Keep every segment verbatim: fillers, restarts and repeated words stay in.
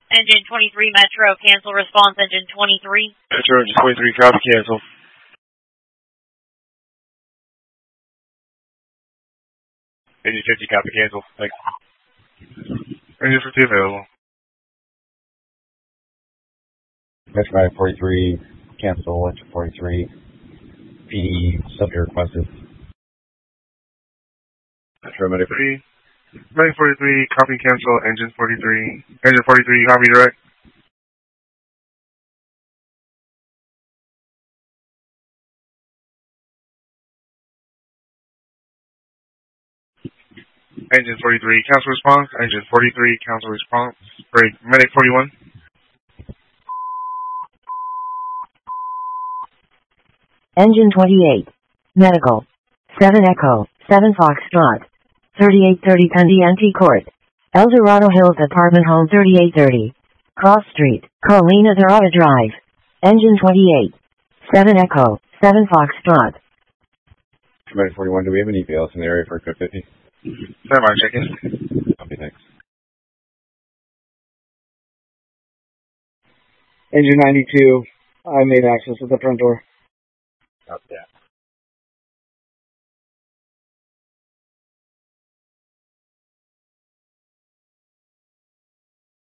Engine twenty-three Metro, cancel response, engine twenty-three. Metro, engine twenty-three, copy, cancel. Engine fifty, copy, cancel. Thanks. Engine fifty available. Metro forty-three, cancel, engine forty-three. P D subject requested. Metro Medic three. Medic forty-three, copy, cancel, engine forty-three. Engine forty-three, copy, direct. Engine forty-three, cancel response. Engine forty-three, cancel response. Break. Medic forty-one. Engine twenty-eight. Medical. seven Echo. seven Foxtrot. thirty-eight thirty Pendiente Court. El Dorado Hills Apartment Home thirty-eight thirty. Cross Street. Carolina Dorada Drive. Engine twenty-eight. seven Echo. seven Foxtrot. Medic forty-one, do we have any E P Ls in the area for code fifty? Stand by, checking. Okay, thanks. Engine ninety-two, I made access to the front door. Copy that.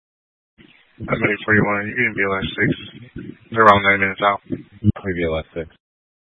Medic forty-one, you can be B L S six. They're around nine minutes out. Maybe B L S six.